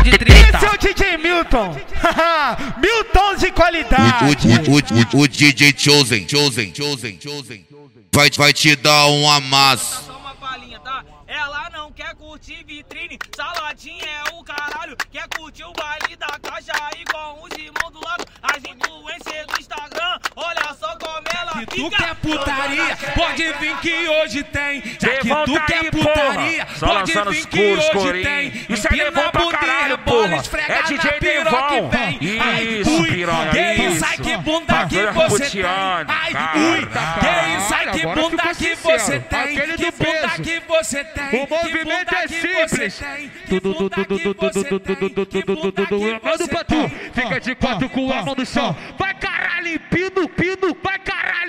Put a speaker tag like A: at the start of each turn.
A: de treta.
B: Esse é o DJ Milton. Milton de qualidade.
C: O DJ Chosen vai te dar um amasso.
D: Só uma palhinha, tá? Ela não quer curtir vitrine, saladinha é o caralho. Quer curtir o baile da caixa aí com os irmãos do lado. As influências do Instagram, olha só como ela
A: Se
D: fica.
A: tu quer putaria, pode vir que hoje tem. Já que
E: Levanta
A: tu quer
E: aí,
A: putaria,
E: porra. Só
A: pode
E: lançando
A: vir
E: os
A: que
E: curos,
A: hoje
E: corinho.
A: tem.
E: Isso é
A: Empina
E: Devon
A: a
E: pra
A: bundinha,
E: caralho,
A: bola
E: porra.
A: esfregada
E: É DJ
A: na piroca
E: Devon.
A: que vem. Ai,
E: Isso,
A: ui,
E: piranha,
A: que
E: isso.
A: sai que bunda que
E: Bagulho
A: você tem.
E: puteando,
A: Ai,
E: cara.
A: ui, que sai que
B: Agora
A: bunda
B: ficou
A: que
B: sincero.
A: você tem.
B: Aquele
A: Que
B: do
A: bunda
B: peso.
A: que você tem.
B: O movimento é simples.
A: Manda pra tu.
B: Fica de quatro com a mão no chão. Vai caralho, pino, vai